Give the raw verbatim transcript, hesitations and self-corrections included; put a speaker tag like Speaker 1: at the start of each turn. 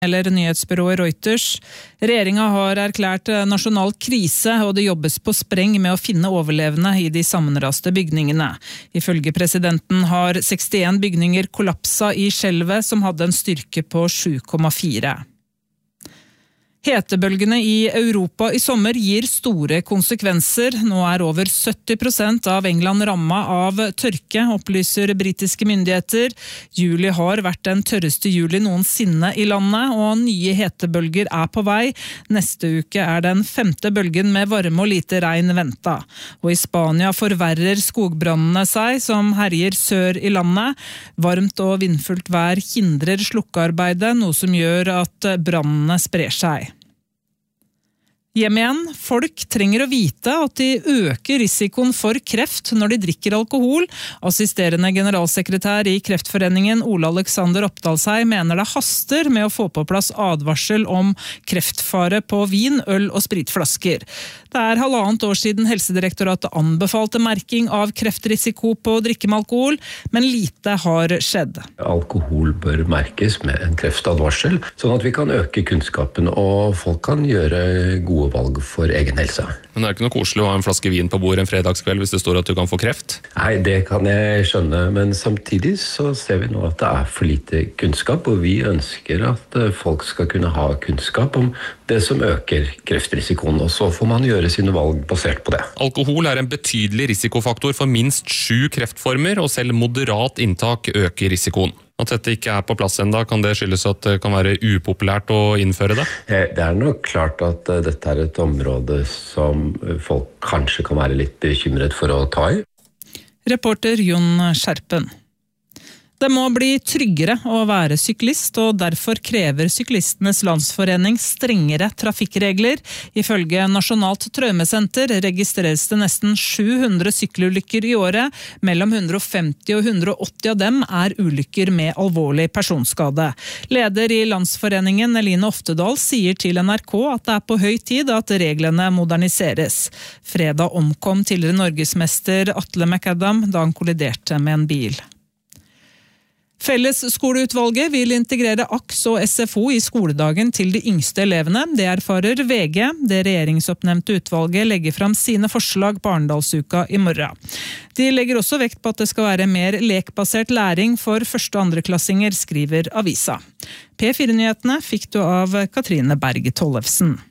Speaker 1: eller nyhetsbyrået Reuters. Regjeringa har erklært nasjonal krise, og det jobbes på spreng med å finne overlevende i de sammenraste bygningene. Ifølge presidenten har sekstien bygninger kollapsa i skjelvet, som hadde en styrke på sju komma fire. Hetebølgene i Europa i sommer gir store konsekvenser. Nå er over sytti prosent av England rammet av tørke, opplyser britiske myndigheter. Juli har vært den tørreste juli noensinne i landet, og nye hetebølger er på vei. Neste uke er den femte bølgen med varme og lite regn venta. Og i Spania forverrer skogbrannene seg, som herjer sør i landet. Varmt og vindfullt vær hindrer slukkearbeidet, noe som gjør at brannene sprer seg. Hjem igjen. Folk trenger å vite at de øker risikoen for kreft når de drikker alkohol. Assisterende generalsekretær i Kreftforeningen Ole Alexander Oppdalsheim mener det haster med å få på plass advarsel om kreftfare på vin, øl og spritflasker. Det er halvannet år siden Helsedirektoratet anbefalte merking av kreftrisiko på drikke med alkohol, men lite har skjedd.
Speaker 2: Alkohol bør merkes med en kreftadvarsel, sånn at vi kan øke kunnskapen og folk kan gjøre gode valg for egen helse.
Speaker 3: Men det er ikke noe koselig å ha en flaske vin på bordet en fredagskveld hvis det står at du kan få kreft?
Speaker 2: Nei, det kan jeg skjønne, men samtidig så ser vi nå at det er for lite kunnskap, og vi ønsker at folk skal kunne ha kunnskap om det som øker kreftrisikoen, og så får man gjøre sine valg basert på det.
Speaker 3: Alkohol er en betydelig risikofaktor for minst sju kreftformer, og selv moderat inntak øker risikoen. At dette ikke er på plass enda, kan det skyldes at det kan være upopulært å innføre det?
Speaker 2: Det er nok klart at dette er et område som folk kanskje kan være litt bekymret for å ta i.
Speaker 1: Reporter Jon Skjerpen. Det må bli tryggere å være syklist, og derfor krever Syklistenes Landsforening strengere trafikkregler. Ifølge Nasjonalt Traumesenter registreres det nesten sju hundre sykkelulykker i året. Mellom hundre og femti og hundre og åtti av dem er ulykker med alvorlig personskade. Leder i Landsforeningen, Eline Oftedal, sier til N R K at det er på høy tid at reglene moderniseres. Fredag omkom tidligere norgesmester Atle McAdam da han kolliderte med en bil. Fellesskoleutvalget vil integrere A K S og S F O i skoledagen til de yngste elevene. Det erfarer V G. Det regjeringsoppnevnte utvalget legger fram sine forslag på Arendalsuka i morgen. De legger også vekt på at det skal være mer lekbasert læring for første- og andreklassinger, skriver avisa. P fire-nyhetene fikk du av Katrine Berg Tollefsen.